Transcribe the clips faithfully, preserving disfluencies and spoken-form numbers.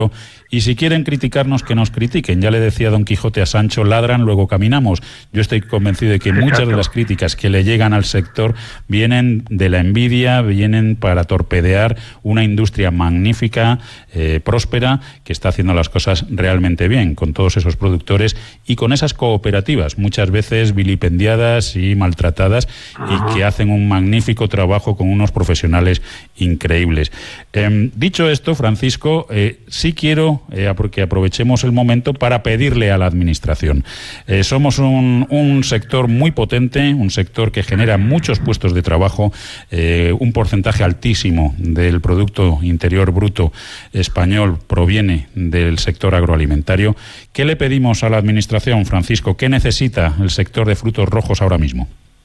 Y si quieren criticarnos, que nos critiquen. Ya le decía Don Quijote a Sancho, ladran, luego caminamos. Yo estoy convencido de que Exacto. muchas de las críticas que le llegan al sector vienen de la envidia, vienen para torpedear una industria magnífica, eh, próspera, que está haciendo las cosas realmente bien, con todos esos productores y con esas cooperativas, muchas veces vilipendiadas y maltratadas, Ajá. y que hacen un magnífico trabajo con unos profesionales increíbles. Eh, dicho esto, Francisco, eh, sí quiero eh, que aprovechemos el momento para pedirle a la Administración. Eh, somos un, un sector muy potente, un sector que genera muchos puestos de trabajo, eh, un porcentaje altísimo del Producto Interior Bruto español proviene del sector agroalimentario. ¿Qué le pedimos a la Administración, Francisco? ¿Qué necesita el sector de frutos rojos ahora mismo?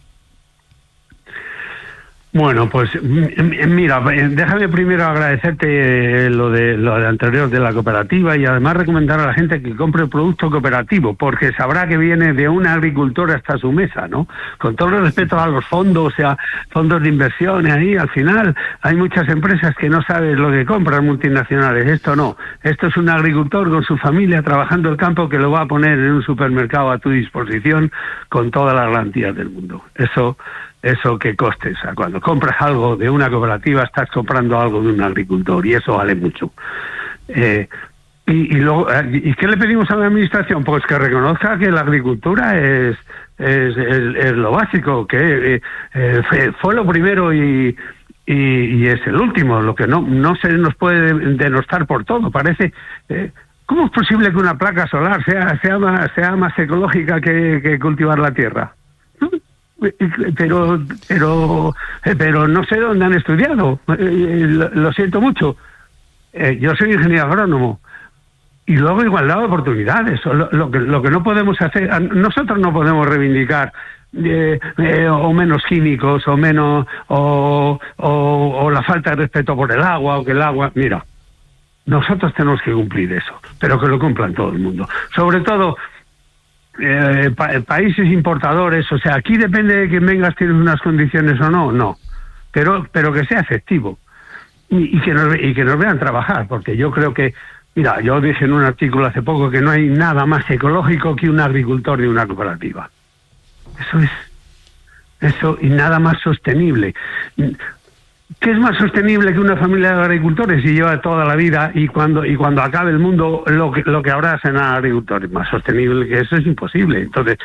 Bueno, pues mira, déjame primero agradecerte lo de lo de anterior de la cooperativa y además recomendar a la gente que compre el producto cooperativo, porque sabrá que viene de un agricultor hasta su mesa, ¿no? Con todo el respeto a los fondos, o sea, fondos de inversión, ahí al final hay muchas empresas que no saben lo que compran, multinacionales. Esto no, esto es un agricultor con su familia trabajando el campo que lo va a poner en un supermercado a tu disposición con todas las garantías del mundo. Eso Eso que coste, o sea, cuando compras algo de una cooperativa estás comprando algo de un agricultor y eso vale mucho. Eh, y, y luego, ¿y qué le pedimos a la Administración? Pues que reconozca que la agricultura es es, es, es lo básico, que eh, fue, fue lo primero y, y, y es el último, lo que no no se nos puede denostar por todo. Parece eh, ¿cómo es posible que una placa solar sea sea más, sea más ecológica que, que cultivar la tierra? pero pero pero no sé dónde han estudiado, eh, lo, lo siento mucho. Eh, yo soy ingeniero agrónomo y luego igualdad de oportunidades. Lo, lo que lo que no podemos hacer, nosotros no podemos reivindicar eh, eh, o menos químicos o menos o, o, o la falta de respeto por el agua o que el agua, mira, nosotros tenemos que cumplir eso, pero que lo cumplan todo el mundo, sobre todo Eh, pa países importadores. O sea, aquí depende de quién vengas, tienes unas condiciones o no, no, pero pero que sea efectivo y, y que nos y que nos vean trabajar, porque yo creo que, mira, yo dije en un artículo hace poco que no hay nada más ecológico que un agricultor de una cooperativa. Eso es eso y nada más sostenible. ¿Qué es más sostenible que una familia de agricultores y lleva toda la vida y cuando y cuando acabe el mundo lo que lo que habrá serán agricultores? Más sostenible que eso es imposible. Entonces,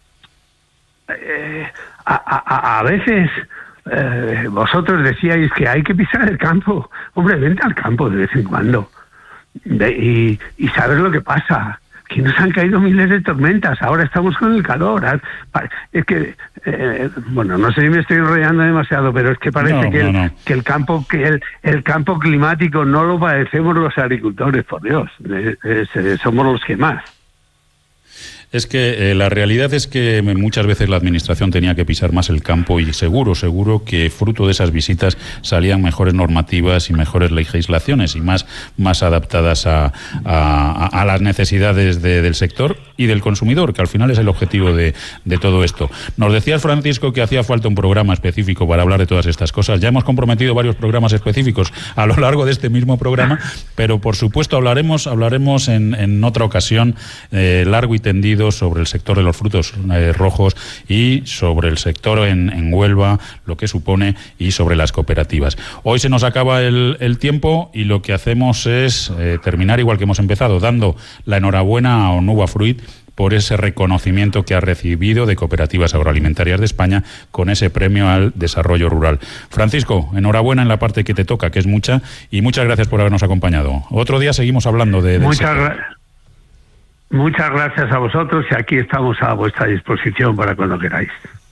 eh, a, a, a veces eh, vosotros decíais que hay que pisar el campo. Hombre, vente al campo de vez en cuando de, y, y sabes lo que pasa. Que nos han caído miles de tormentas, ahora estamos con el calor. Es que, eh, bueno, no sé si me estoy enrollando demasiado, pero es que parece no, que, no, el, no. que el campo que el, el campo climático no lo padecemos los agricultores, por Dios, eh, eh, somos los que más. Es que eh, la realidad es que muchas veces la Administración tenía que pisar más el campo y seguro, seguro que fruto de esas visitas salían mejores normativas y mejores legislaciones y más, más adaptadas a, a, a las necesidades de, del sector y del consumidor, que al final es el objetivo de, de todo esto. Nos decías, Francisco, que hacía falta un programa específico para hablar de todas estas cosas. Ya hemos comprometido varios programas específicos a lo largo de este mismo programa, pero por supuesto hablaremos, hablaremos en, en otra ocasión eh, largo y tendido sobre el sector de los frutos eh, rojos y sobre el sector en, en Huelva, lo que supone, y sobre las cooperativas. Hoy se nos acaba el, el tiempo y lo que hacemos es eh, terminar igual que hemos empezado, dando la enhorabuena a Onuba Fruit por ese reconocimiento que ha recibido de Cooperativas Agroalimentarias de España con ese premio al desarrollo rural. Francisco, enhorabuena en la parte que te toca, que es mucha, y muchas gracias por habernos acompañado. Otro día seguimos hablando de... Muchas gracias. Muchas gracias a vosotros y aquí estamos a vuestra disposición para cuando queráis.